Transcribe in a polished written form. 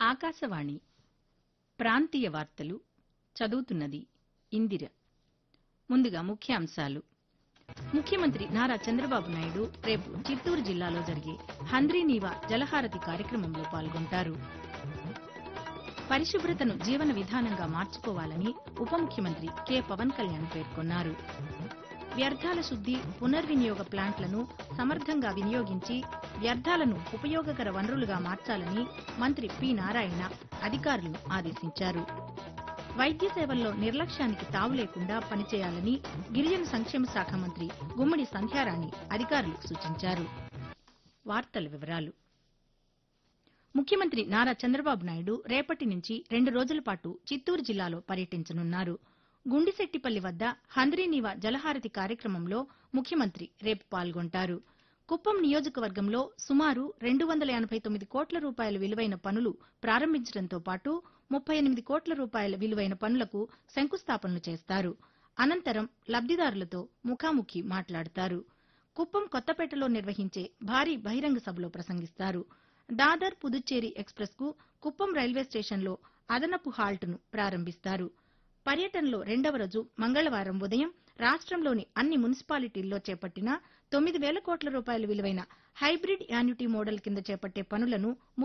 ఆకాశవాణి ప్రాంతీయ వార్తలు చదువుతున్నది ఇందిర. ముందుగా ముఖ్యాంశాలు. ముఖ్యమంత్రి నారా చంద్రబాబు నాయుడు రేపు చిత్తూరు జిల్లాలో జరిగే హంద్రీనీవా జలహారతి కార్యక్రమంలో పాల్గొంటారు. పరిశుభ్రతను జీవన విధానంగా మార్చుకోవాలని ఉప ముఖ్యమంత్రి కె పవన్ కళ్యాణ్ పేర్కొన్నారు. వ్యర్థాల శుద్ది, పునర్వినియోగ ప్లాంట్లను సమర్థంగా వినియోగించి వ్యర్థాలను ఉపయోగకర వనరులుగా మార్చాలని మంత్రి పి నారాయణ అధికారులను ఆదేశించారు. వైద్య సేవల్లో నిర్లక్ష్యానికి తావు లేకుండా పనిచేయాలని గిరిజన సంక్షేమ శాఖ మంత్రి గుమ్మడి సంధ్యారాణి అధికారులకు సూచించారు. వార్తల వివరాలు. ముఖ్యమంత్రి నారా చంద్రబాబు నాయుడు రేపటి నుంచి 2 రోజుల పాటు చిత్తూరు జిల్లాలో పర్యటించనున్నారు. గుండిశెట్టిపల్లి వద్ద హంద్రీనీవా జలహారతి కార్యక్రమంలో ముఖ్యమంత్రి రేపు పాల్గొంటారు. కుప్పం నియోజకవర్గంలో సుమారు 289 కోట్ల రూపాయల విలువైన పనులు ప్రారంభించడంతో పాటు 38 కోట్ల రూపాయల విలువైన పనులకు శంకుస్థాపనలు చేస్తారు. అనంతరం లబ్దిదారులతో ముఖాముఖి మాట్లాడతారు. కుప్పం కొత్తపేటలో నిర్వహించే భారీ బహిరంగ సభలో ప్రసంగిస్తారు. దాదర్ పుదుచ్చేరి ఎక్స్ప్రెస్ కు కుప్పం రైల్వే స్టేషన్లో అదనపు హాల్ట్ను ప్రారంభిస్తారు. పర్యటనలో 2వ రోజు మంగళవారం ఉదయం రాష్ట్రంలోని అన్ని మున్సిపాలిటీల్లో చేపట్టిన 9,000 కోట్ల రూపాయల విలువైన హైబ్రిడ్ యాన్యుటీ మోడల్ కింద చేపట్టే పనులను